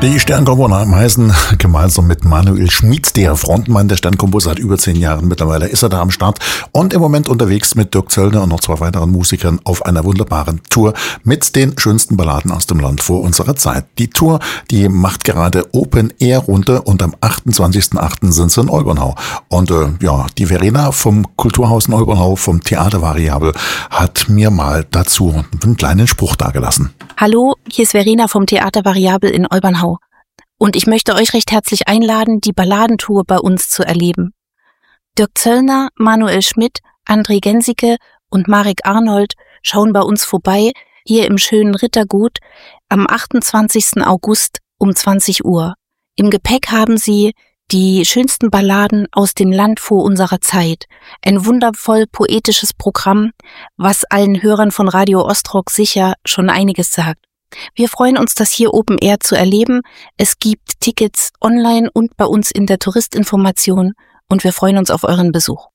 Die Sternkombo am Heißen, gemeinsam mit Manuel Schmid, der Frontmann der Sternkombo seit über 10 Jahren. Mittlerweile ist er da am Start und im Moment unterwegs mit Dirk Zöllner und noch 2 weiteren Musikern auf einer wunderbaren Tour mit den schönsten Balladen aus dem Land vor unserer Zeit. Die Tour, die macht gerade Open Air Runde und am 28.08. sind sie in Olbernhau. Und die Verena vom Kulturhaus in Olbernhau, vom Theater Variabel, hat mir mal dazu einen kleinen Spruch dargelassen. Hallo, hier ist Verena vom Theater Variabel in Olbernhau. Und ich möchte euch recht herzlich einladen, die Balladentour bei uns zu erleben. Dirk Zöllner, Manuel Schmid, André Gensicke und Marek Arnold schauen bei uns vorbei, hier im schönen Rittergut, am 28. August um 20 Uhr. Im Gepäck haben sie die schönsten Balladen aus dem Land vor unserer Zeit. Ein wundervoll poetisches Programm, was allen Hörern von Radio Ostrock sicher schon einiges sagt. Wir freuen uns, das hier Open Air zu erleben. Es gibt Tickets online und bei uns in der Touristinformation und wir freuen uns auf euren Besuch.